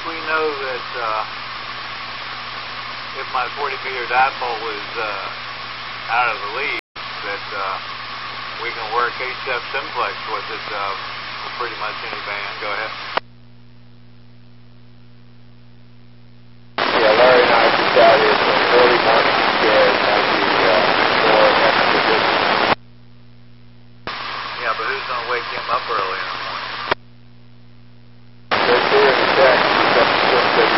we know that if my 40-meter dipole is out of the lead, that we can work HF simplex with it for pretty much any band. Go ahead.